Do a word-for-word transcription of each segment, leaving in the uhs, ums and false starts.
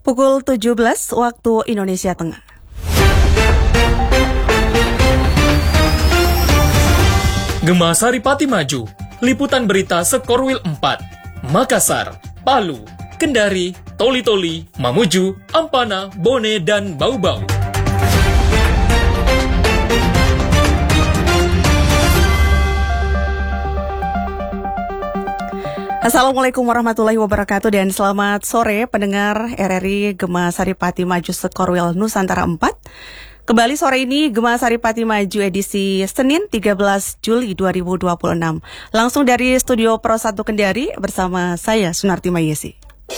Pukul tujuh belas waktu Indonesia Tengah. Gema Saripati Maju, liputan berita Sekorwil empat, Makassar, Palu, Kendari, Toli-Toli, Mamuju, Ampana, Bone, dan Bau-Bau. Assalamualaikum warahmatullahi wabarakatuh dan selamat sore pendengar R R I Gema Saripati Maju Sekorwil Nusantara empat. Kembali sore ini Gema Saripati Maju edisi Senin tiga belas Juli dua ribu dua puluh enam. Langsung dari Studio Pro satu Kendari bersama saya Sunarti Mayesi.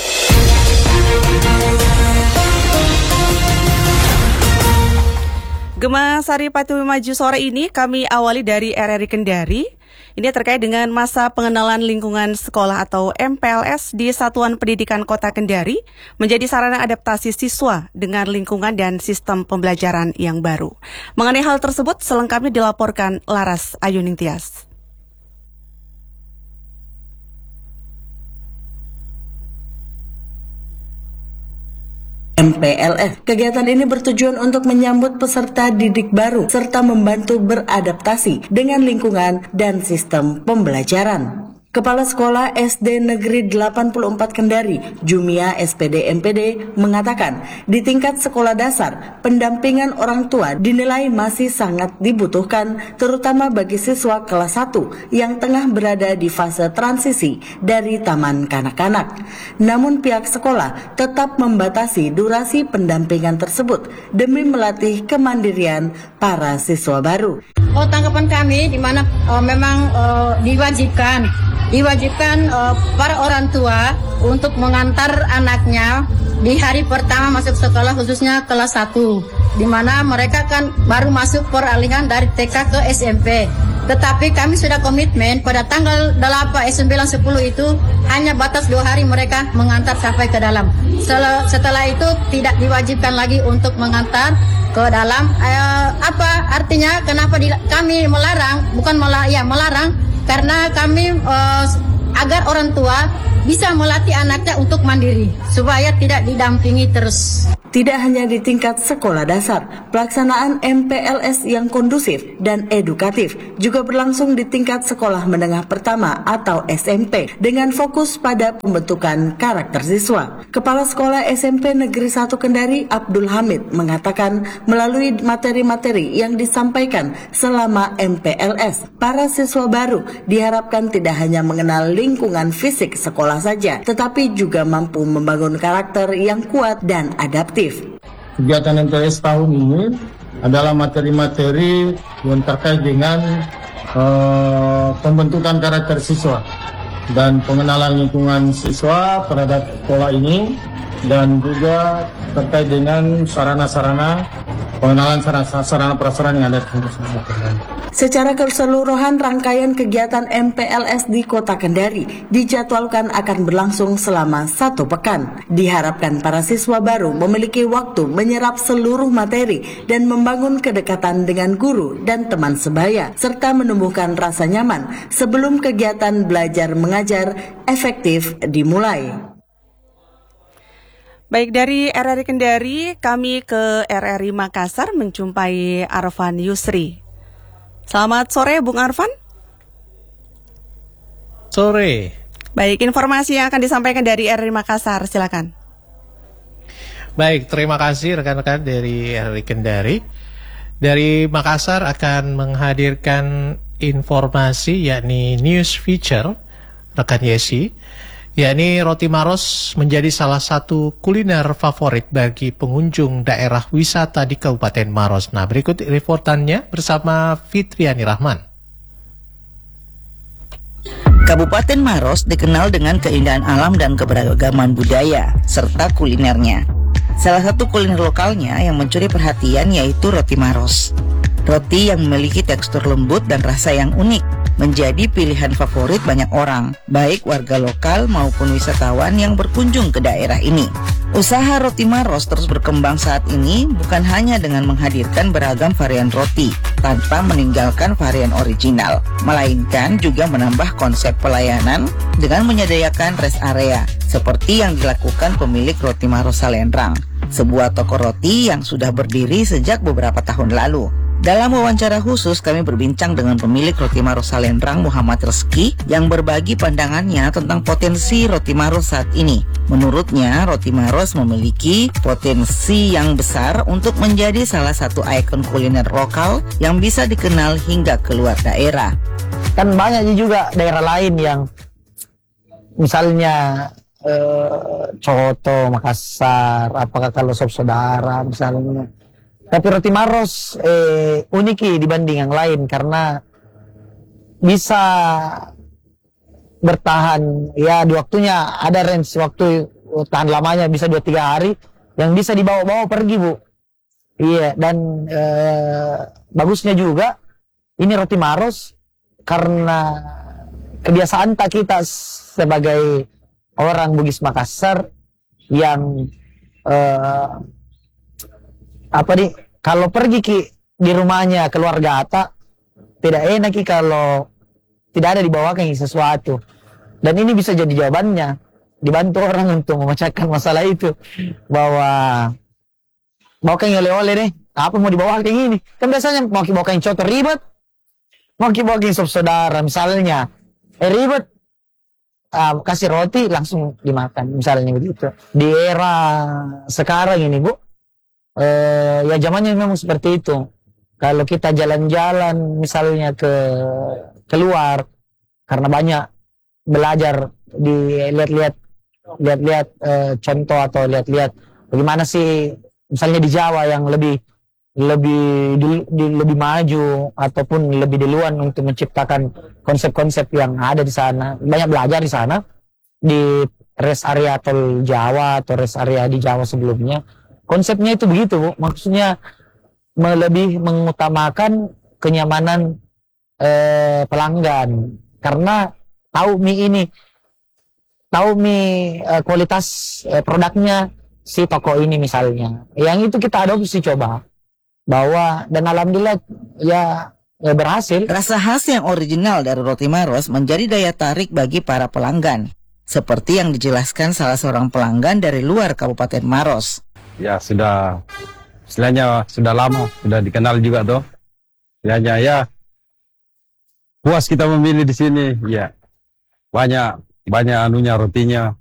Gema Saripati Maju sore ini kami awali dari R R I Kendari. Ini terkait dengan masa pengenalan lingkungan sekolah atau M P L S di Satuan Pendidikan Kota Kendari menjadi sarana adaptasi siswa dengan lingkungan dan sistem pembelajaran yang baru. Mengenai hal tersebut selengkapnya dilaporkan Laras Ayuning Tias. M P L S. Kegiatan ini bertujuan untuk menyambut peserta didik baru serta membantu beradaptasi dengan lingkungan dan sistem pembelajaran. Kepala Sekolah S D Negeri delapan puluh empat Kendari, Jumia S P D M P D, mengatakan di tingkat sekolah dasar, pendampingan orang tua dinilai masih sangat dibutuhkan, terutama bagi siswa kelas satu yang tengah berada di fase transisi dari taman kanak-kanak. Namun pihak sekolah tetap membatasi durasi pendampingan tersebut demi melatih kemandirian para siswa baru. Oh, tanggapan kami di mana oh, memang oh, diwajibkan diwajibkan uh, para orang tua untuk mengantar anaknya di hari pertama masuk sekolah, khususnya kelas satu, di mana mereka kan baru masuk peralihan dari T K ke S M P. Tetapi kami sudah komitmen pada tanggal delapan, sembilan, sepuluh itu hanya batas dua hari mereka mengantar sampai ke dalam. Setelah, setelah itu tidak diwajibkan lagi untuk mengantar ke dalam. Eh, apa artinya? Kenapa di, kami melarang? Bukan melarang, ya melarang. Karena kami uh, agar orang tua bisa melatih anaknya untuk mandiri, supaya tidak didampingi terus. Tidak hanya di tingkat sekolah dasar, pelaksanaan M P L S yang kondusif dan edukatif juga berlangsung di tingkat sekolah menengah pertama atau S M P dengan fokus pada pembentukan karakter siswa. Kepala Sekolah S M P Negeri satu Kendari, Abdul Hamid, mengatakan melalui materi-materi yang disampaikan selama M P L S, para siswa baru diharapkan tidak hanya mengenal lingkungan fisik sekolah saja, tetapi juga mampu membangun karakter yang kuat dan adaptif. Kegiatan M P L S tahun ini adalah materi-materi yang terkait dengan uh, pembentukan karakter siswa dan pengenalan lingkungan siswa terhadap sekolah ini, dan juga terkait dengan sarana-sarana pengenalan sarana prasarana yang ada di sekolah. Secara keseluruhan, rangkaian kegiatan M P L S di Kota Kendari dijadwalkan akan berlangsung selama satu pekan. Diharapkan para siswa baru memiliki waktu menyerap seluruh materi dan membangun kedekatan dengan guru dan teman sebaya, serta menumbuhkan rasa nyaman sebelum kegiatan belajar mengajar efektif dimulai. Baik, dari R R I Kendari, kami ke R R I Makassar menjumpai Arfan Yusri. Selamat sore, Bung Arfan. Sore. Baik, informasi yang akan disampaikan dari R R I Makassar, silakan. Baik, terima kasih rekan-rekan dari R R I Kendari. Dari Makassar akan menghadirkan informasi, yakni news feature, rekan Yesi, yakni roti Maros menjadi salah satu kuliner favorit bagi pengunjung daerah wisata di Kabupaten Maros. Nah, berikut liputannya bersama Fitriani Rahman. Kabupaten Maros dikenal dengan keindahan alam dan keberagaman budaya, serta kulinernya. Salah satu kuliner lokalnya yang mencuri perhatian yaitu roti Maros. Roti yang memiliki tekstur lembut dan rasa yang unik menjadi pilihan favorit banyak orang, baik warga lokal maupun wisatawan yang berkunjung ke daerah ini. Usaha Roti Maros terus berkembang saat ini bukan hanya dengan menghadirkan beragam varian roti tanpa meninggalkan varian original, melainkan juga menambah konsep pelayanan dengan menyediakan rest area seperti yang dilakukan pemilik Roti Maros Salendrang, sebuah toko roti yang sudah berdiri sejak beberapa tahun lalu. Dalam wawancara khusus kami berbincang dengan pemilik Roti Maros Salendrang, Muhammad Reski, yang berbagi pandangannya tentang potensi Roti Maros saat ini. Menurutnya, Roti Maros memiliki potensi yang besar untuk menjadi salah satu ikon kuliner lokal yang bisa dikenal hingga keluar daerah. Kan banyak juga daerah lain yang misalnya eh, Coto, Makassar, apakah kalau sop saudara misalnya. Tapi Roti Maros eh, unik dibanding yang lain karena bisa bertahan ya di waktunya, ada range waktu tahan lamanya bisa dua tiga hari yang bisa dibawa-bawa pergi, Bu. Iya, dan eh, bagusnya juga ini Roti Maros karena kebiasaan tak kita sebagai orang Bugis Makassar yang eh, apa nih, kalau pergi ki di rumahnya keluarga Ata tidak enak ki kalau tidak ada dibawakan sesuatu, dan ini bisa jadi jawabannya, dibantu orang untuk memecahkan masalah itu, bahwa bawakan oleh-oleh deh, apa mau dibawa kayak gini, kan biasanya mau bawakan coto ribet, mau bawakan sop saudara misalnya eh ribet, uh, kasih roti langsung dimakan misalnya begitu. Di era sekarang ini, Bu, Uh, ya zamannya memang seperti itu. Kalau kita jalan-jalan misalnya ke keluar, karena banyak belajar di lihat-lihat lihat-lihat uh, contoh atau lihat-lihat bagaimana sih misalnya di Jawa yang lebih lebih di, di, lebih maju ataupun lebih duluan untuk menciptakan konsep-konsep yang ada di sana. Banyak belajar di sana di rest area tol Jawa atau rest area di Jawa sebelumnya. Konsepnya itu begitu, Bu. Maksudnya lebih mengutamakan kenyamanan eh, pelanggan. Karena tahu mie ini, tahu mie eh, kualitas eh, produknya si toko ini misalnya. Yang itu kita adopsi coba. Bahwa, dan alhamdulillah ya, ya berhasil. Rasa khas yang original dari Roti Maros menjadi daya tarik bagi para pelanggan. Seperti yang dijelaskan salah seorang pelanggan dari luar Kabupaten Maros. Ya sudah, istilahnya sudah lama, sudah dikenal juga tuh. Istilahnya ya puas kita memilih di sini. Ya banyak banyak anunya rotinya.